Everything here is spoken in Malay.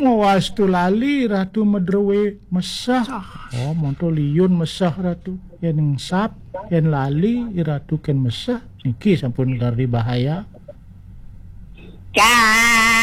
Mawas tu lali ratu medrewe mesah. Oh, monto liun mesah ratu. Yen sap, yen lali ratu ken mesah. Niki sampun gardi bahaya. Ka